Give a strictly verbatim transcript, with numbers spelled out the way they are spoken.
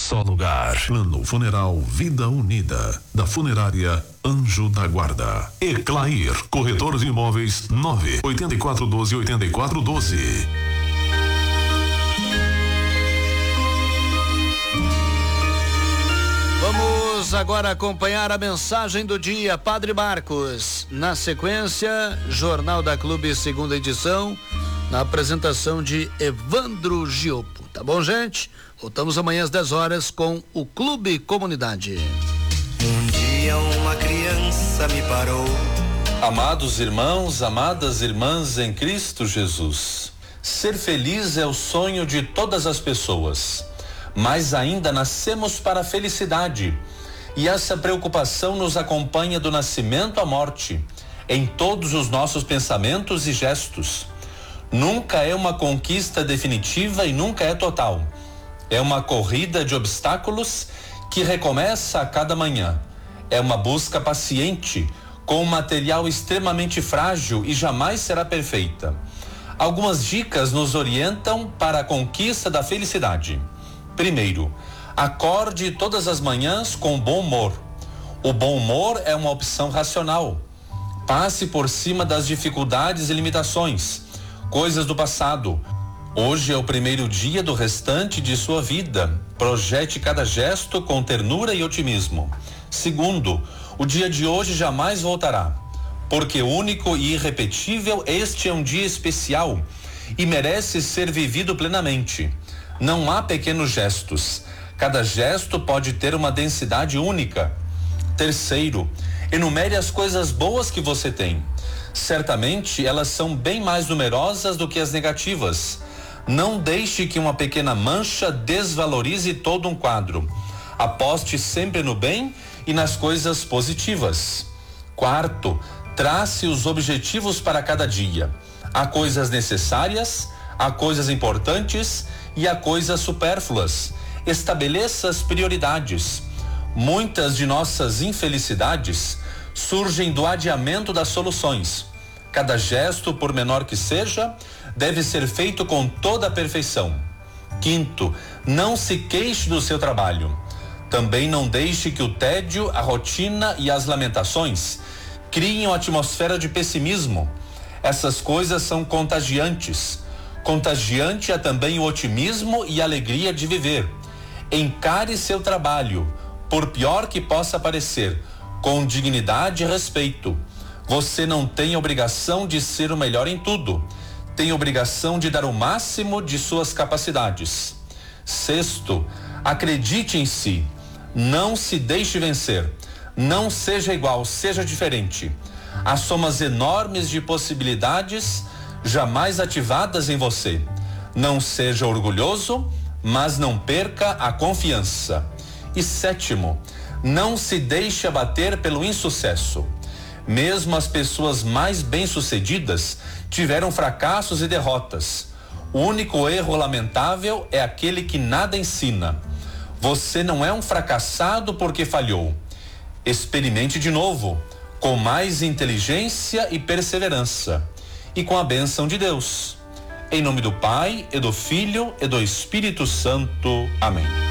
só lugar. Plano Funeral Vida Unida, da Funerária Anjo da Guarda. Eclair, corretor de imóveis, nove oito quatro um dois oito quatro um dois. Vamos agora acompanhar a mensagem do dia, Padre Marcos. Na sequência, Jornal da Clube, segunda edição, na apresentação de Evandro Giopo. Tá bom, gente? Voltamos amanhã às dez horas com o Clube Comunidade. Um dia uma criança me parou. Amados irmãos, amadas irmãs em Cristo Jesus, ser feliz é o sonho de todas as pessoas, mas ainda nascemos para a felicidade, e essa preocupação nos acompanha do nascimento à morte, em todos os nossos pensamentos e gestos. Nunca é uma conquista definitiva e nunca é total. É uma corrida de obstáculos que recomeça a cada manhã. É uma busca paciente, com um material extremamente frágil e jamais será perfeita. Algumas dicas nos orientam para a conquista da felicidade. Primeiro, acorde todas as manhãs com bom humor. O bom humor é uma opção racional. Passe por cima das dificuldades e limitações, coisas do passado. Hoje é o primeiro dia do restante de sua vida. Projete cada gesto com ternura e otimismo. Segundo, o dia de hoje jamais voltará, porque único e irrepetível, este é um dia especial e merece ser vivido plenamente. Não há pequenos gestos. Cada gesto pode ter uma densidade única. Terceiro, enumere as coisas boas que você tem. Certamente elas são bem mais numerosas do que as negativas. Não deixe que uma pequena mancha desvalorize todo um quadro. Aposte sempre no bem e nas coisas positivas. Quarto, trace os objetivos para cada dia. Há coisas necessárias, há coisas importantes e há coisas supérfluas. Estabeleça as prioridades. Muitas de nossas infelicidades surgem do adiamento das soluções. Cada gesto, por menor que seja, deve ser feito com toda a perfeição. Quinto, não se queixe do seu trabalho. Também não deixe que o tédio, a rotina e as lamentações criem uma atmosfera de pessimismo. Essas coisas são contagiantes. Contagiante é também o otimismo e a alegria de viver. Encare seu trabalho, por pior que possa parecer, com dignidade e respeito. Você não tem obrigação de ser o melhor em tudo. Tem obrigação de dar o máximo de suas capacidades. Sexto, acredite em si. Não se deixe vencer. Não seja igual, seja diferente. Há somas enormes de possibilidades jamais ativadas em você. Não seja orgulhoso, mas não perca a confiança. E sétimo, não se deixe abater pelo insucesso. Mesmo as pessoas mais bem-sucedidas tiveram fracassos e derrotas. O único erro lamentável é aquele que nada ensina. Você não é um fracassado porque falhou. Experimente de novo, com mais inteligência e perseverança, e com a bênção de Deus. Em nome do Pai, e do Filho, e do Espírito Santo. Amém.